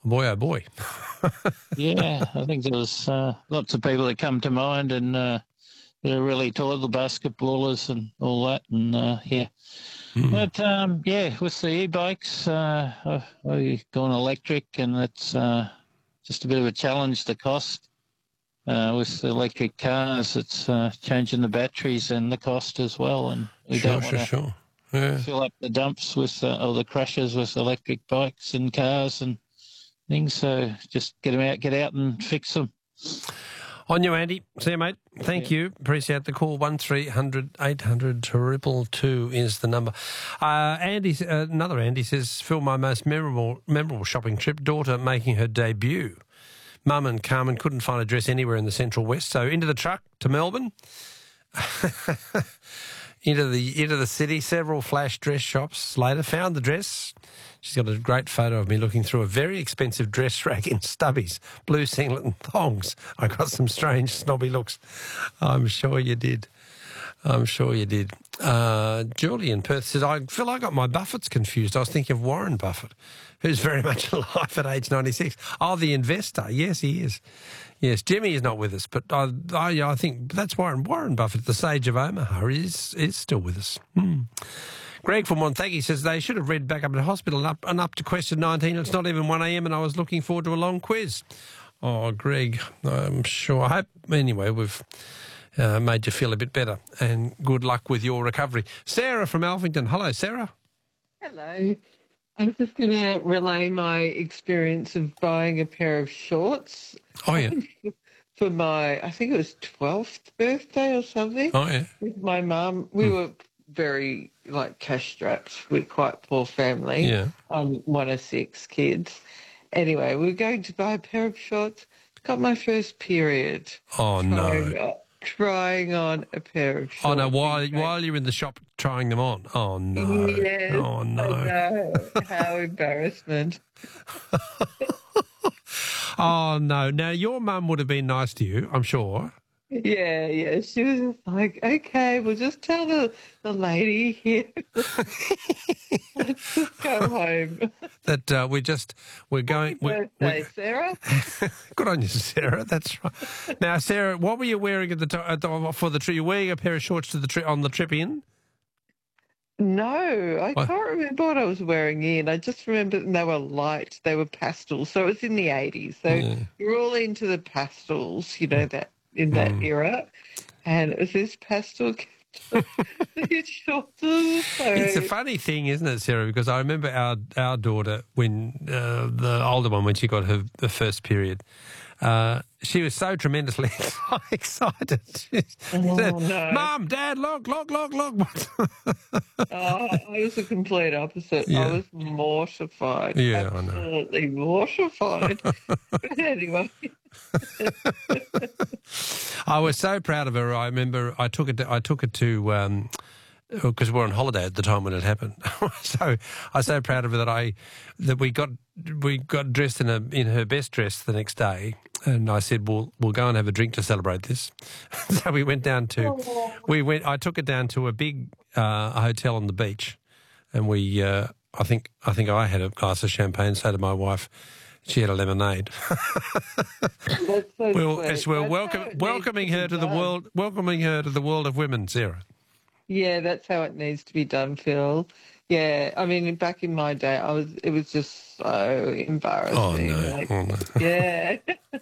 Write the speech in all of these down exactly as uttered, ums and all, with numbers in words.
Boy, oh boy. Yeah, I think there was uh, lots of people that come to mind, and uh, they're really tall, the basketballers and all that, and uh, yeah. Mm. But um, yeah, with the e-bikes, uh, we've gone electric, and it's uh, just a bit of a challenge, the cost. Uh, with the electric cars, it's uh, changing the batteries and the cost as well, and we Sure, don't sure, want to sure. Yeah. fill up the dumps with uh, or the crushers with electric bikes and cars and things. So just get them out, get out and fix them. On you, Andy. See you, mate. Thank Yeah. you. Appreciate the call. one three hundred eight hundred two two two is the number. Uh, Andy, uh, another Andy says, Phil, my most memorable memorable shopping trip, daughter making her debut. Mum and Carmen couldn't find a dress anywhere in the Central West, so into the truck to Melbourne, into the into the city, several flash dress shops later, found the dress. She's got a great photo of me looking through a very expensive dress rack in stubbies, blue singlet and thongs. I got some strange snobby looks. I'm sure you did. I'm sure you did. Uh, Julie in Perth says, I feel I got my Buffetts confused. I was thinking of Warren Buffett, who's very much alive at age ninety-six. Oh, the investor. Yes, he is. Yes, Jimmy is not with us, but I, I, I think that's Warren. Warren Buffett, the sage of Omaha, is, is still with us. Hmm. Greg from Montague says they should have read back up at the hospital and up, and up to question nineteen. It's not even one a m and I was looking forward to a long quiz. Oh, Greg, I'm sure. I hope, anyway, we've uh, made you feel a bit better, and good luck with your recovery. Sarah from Alphington. Hello, Sarah. Hello. I'm just going to relay my experience of buying a pair of shorts. Oh, yeah. For my, I think it was twelfth birthday or something. Oh, yeah. With my mum. We Hmm. were very, like, cash-strapped. We're quite a poor family. Yeah. I'm one of six kids. Anyway, we were going to buy a pair of shorts. Got my first period. Oh, trying, no. uh, trying on a pair of shorts. Oh, no, while, while you're in the shop trying them on. Oh, no. Yes, Oh, no. I know. How embarrassment. Oh, no. Now, your mum would have been nice to you, I'm sure. Yeah, yeah. She was just like, okay, we'll just tell the, the lady here. Let's just go home. That uh, we just, we're going... Happy we're, birthday, Sarah. Good on you, Sarah. That's right. Now, Sarah, what were you wearing at the, to- at the for the trip? You were wearing a pair of shorts to the tri- on the trip in? No, I What? can't remember what I was wearing in. I just remember they were light. They were pastels. So it was in the eighties. So Yeah. you're all into the pastels, you know, that in that Mm. era. And it was this pastel these shorts. So It's a funny thing, isn't it, Sarah? Because I remember our our daughter, when uh, the older one, when she got her the first period, uh, she was so tremendously excited. She Oh, said, no. "Mum, Dad, look, look, look, look!" Oh, I was the complete opposite. Yeah. I was mortified. Yeah, I know. Absolutely mortified. But anyway. I was so proud of her. I remember I took it. To, I took it to um, because we were on holiday at the time when it happened. So I was so proud of her that I that we got we got dressed in a in her best dress the next day, and I said, "We'll we'll go and have a drink to celebrate this." So we went down to we went. I took it down to a big uh, hotel on the beach, and we. Uh, I think I think I had a glass of champagne. So did my wife. She had a lemonade. That's so Well, sweet. as we're That's welcome, how it welcoming needs to her be to the done. world, welcoming her to the world of women, Sarah. Yeah, that's how it needs to be done, Phil. Yeah, I mean, back in my day, I was. It was just so embarrassing. Oh no! Like, Oh, no. yeah.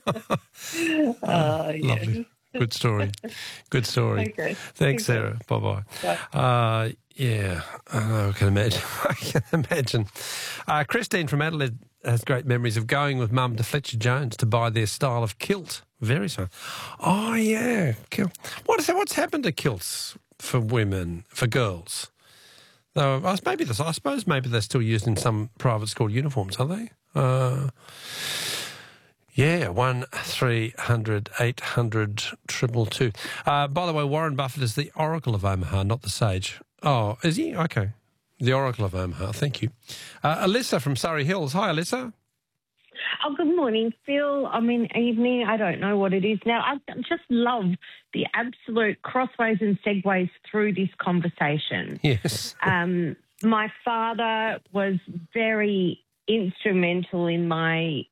uh, yeah. Lovely. Good story. Good story. Okay. Thanks, Okay. Sarah. Bye-bye. Bye. Uh, yeah, I know, I can imagine. I can imagine. Uh, Christine from Adelaide has great memories of going with Mum to Fletcher Jones to buy their style of kilt. Very so. Oh, yeah. Kilt. What is, what's happened to kilts for women, for girls? Though, I s- maybe this, I suppose maybe they're still used in some private school uniforms, are they? Uh, yeah, one three hundred eight hundred triple two. Uh, by the way, Warren Buffett is the Oracle of Omaha, not the Sage. Oh, is he? Okay. The Oracle of Omaha. Thank you. Uh, Alyssa from Surrey Hills. Hi, Alyssa. Oh, good morning, Phil. I mean, evening. I don't know what it is now. I just love the absolute crossways and segues through this conversation. Yes. Um, my father was very instrumental in my